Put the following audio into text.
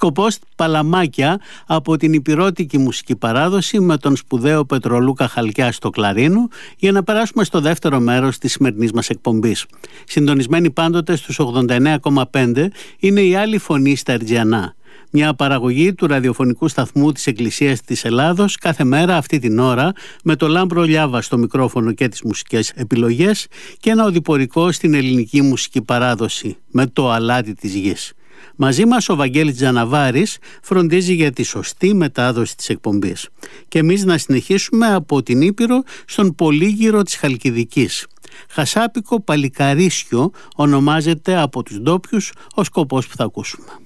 Σκοπός Παλαμάκια από την υπηρώτικη μουσική παράδοση με τον σπουδαίο Πετρολούκα Χαλκιά στο κλαρίνο, για να περάσουμε στο δεύτερο μέρος της σημερινής μας εκπομπής. Συντονισμένοι πάντοτε στους 89,5 είναι η Άλλη Φωνή στα Ερτζιανά, μια παραγωγή του ραδιοφωνικού σταθμού της Εκκλησίας της Ελλάδος, κάθε μέρα αυτή την ώρα, με το Λάμπρο Λιάβα στο μικρόφωνο και τις μουσικές επιλογές και ένα οδηπορικό στην ελληνική μουσική παράδοση με το αλάτι της γης. Μαζί μας ο Βαγγέλης Τζαναβάρης φροντίζει για τη σωστή μετάδοση της εκπομπής. Και εμείς να συνεχίσουμε από την Ήπειρο στον Πολύγυρο της Χαλκιδικής. Χασάπικο Παλικαρίσιο ονομάζεται από τους ντόπιους ο σκοπός που θα ακούσουμε.